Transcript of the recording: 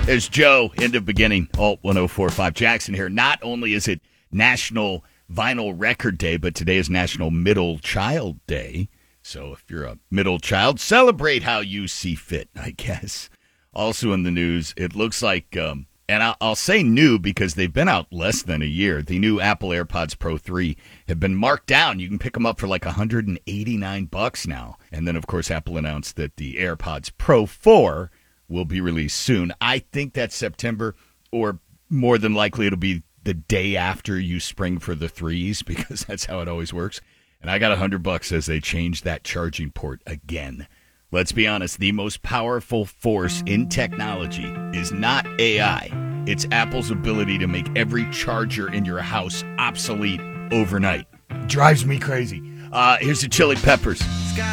There's Joe, end of beginning, Alt 1045. Jackson here. Not only is it National Vinyl Record Day, but today is National Middle Child Day. So if you're a middle child, celebrate how you see fit, I guess. Also in the news, it looks like, and I'll say new because they've been out less than a year. The new Apple AirPods Pro 3 have been marked down. You can pick them up for like $189 now. And then, of course, Apple announced that the AirPods Pro 4 will be released soon. I think that's September, or more than likely it'll be the day after you spring for the threes, because that's how it always works. And I got $100 as they change that charging port again. Let's be honest, the most powerful force in technology is not AI. It's Apple's ability to make every charger in your house obsolete overnight. Drives me crazy. Here's the Chili Peppers.